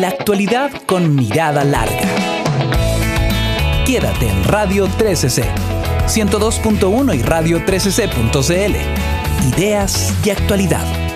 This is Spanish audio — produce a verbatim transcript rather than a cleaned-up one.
La actualidad con mirada larga. Quédate en Radio trece ce, ciento dos punto uno y radio trece ce punto ce ele. Ideas de actualidad.